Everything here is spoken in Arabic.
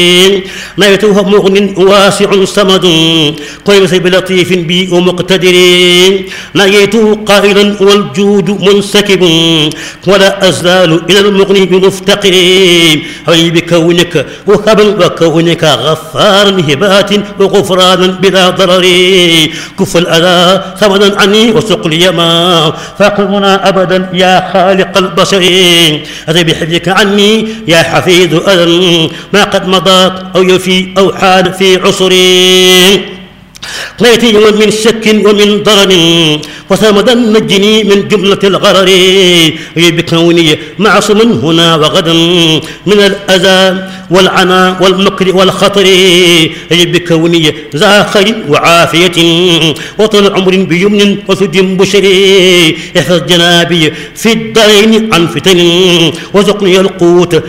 نيته مغن واسع صمد قيس بلطيف بي ومقتدر نيته قائلا والجود منسكب ولا أزال إلى المغني بمفتقر أي بكونك وهبا وكونك غفارا هبات وغفرانا بلا ضرر كف الأذى ثمنا عني وسق اليما فاقمنا أبدا يا خالق البشر أتي بحفظك عني يا حفيظ أذى ما قد مضى أو يفي أو حال في عسري قيتي من شك ومن ضرر وسمدا نجني من جملة الغرر بكوني معصوم هنا وغدا من الأذى والعنى والمكر والخطر بكوني ذا خير وعافية وطول عمر بيمن وسد بشري احفظ جنابي في الدين عن فتن وزقني القوت